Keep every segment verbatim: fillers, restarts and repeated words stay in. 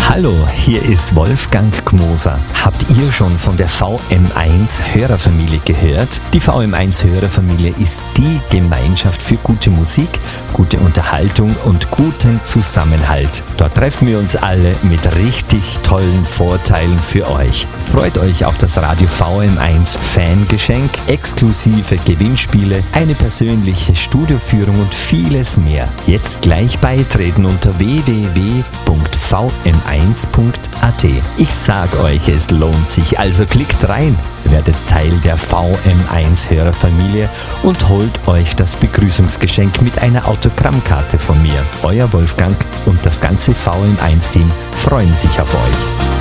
Hallo, hier ist Wolfgang Gmoser. Habt ihr schon von der V M eins Hörerfamilie gehört? Die V M eins Hörerfamilie ist die Gemeinschaft für gute Musik, gute Unterhaltung und guten Zusammenhalt. Dort treffen wir uns alle mit richtig tollen Vorteilen für euch. Freut euch auf das Radio V M eins Fangeschenk, exklusive Gewinnspiele, eine persönliche Studioführung und vieles mehr. Jetzt gleich beitreten unter w w w punkt v m eins punkt a t. Ich sag euch, es lohnt sich, also klickt rein, werdet Teil der V M eins Hörerfamilie und holt euch das Begrüßungsgeschenk mit einer Autogrammkarte von mir. Euer Wolfgang und das ganze V M eins Team freuen sich auf euch.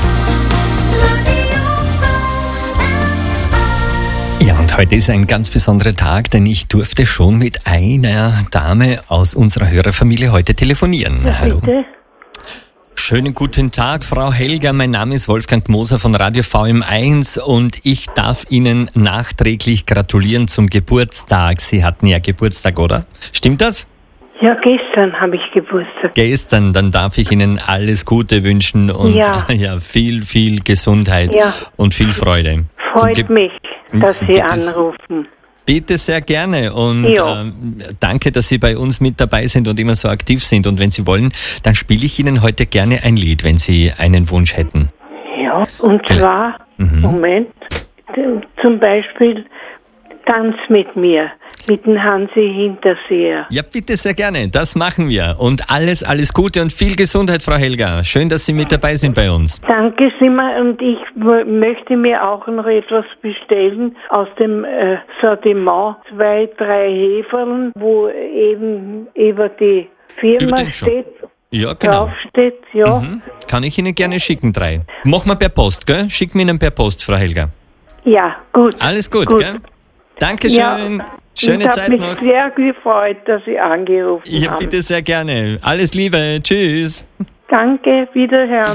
Ja, und heute ist ein ganz besonderer Tag, denn ich durfte schon mit einer Dame aus unserer Hörerfamilie heute telefonieren. Ja, hallo. Bitte? Schönen guten Tag, Frau Helga. Mein Name ist Wolfgang Gmoser von Radio V M eins und ich darf Ihnen nachträglich gratulieren zum Geburtstag. Sie hatten ja Geburtstag, oder? Stimmt das? Ja, gestern habe ich Geburtstag. Gestern, dann darf ich Ihnen alles Gute wünschen und Ja. ja, viel, viel Gesundheit Ja. und viel Freude. Freut Zum Ge- mich, dass Sie Bitte- anrufen. Bitte sehr gerne und Ja. ähm, danke, dass Sie bei uns mit dabei sind und immer so aktiv sind. Und wenn Sie wollen, dann spiele ich Ihnen heute gerne ein Lied, wenn Sie einen Wunsch hätten. Ja, und zwar, Mhm. Moment, t- zum Beispiel Tanz mit mir, mit dem Hansi Hinterseher. Ja, bitte sehr gerne, das machen wir. Und alles, alles Gute und viel Gesundheit, Frau Helga. Schön, dass Sie mit dabei sind bei uns. Danke, Simmer, und ich w- möchte mir auch noch etwas bestellen aus dem äh, Sortiment. Zwei, drei Heferln, wo eben über die Über Firma den Shop. steht, Ja, genau. draufsteht, ja. Mhm. Kann ich Ihnen gerne schicken, drei. Machen wir per Post, gell? Schicken wir Ihnen per Post, Frau Helga. Ja, gut. Alles gut, Gut. gell? Dankeschön. Schöne ich Zeit habe mich noch. sehr gefreut, dass Sie angerufen Ja, haben. bitte sehr gerne. Alles Liebe. Tschüss. Danke, wiederhören.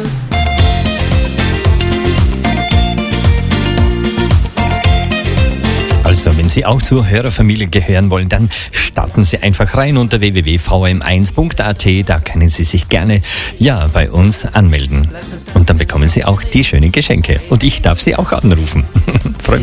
Also, wenn Sie auch zur Hörerfamilie gehören wollen, dann starten Sie einfach rein unter w w w punkt v m eins punkt a t. Da können Sie sich gerne, ja, bei uns anmelden. Und dann bekommen Sie auch die schönen Geschenke. Und ich darf Sie auch anrufen. Freue mich.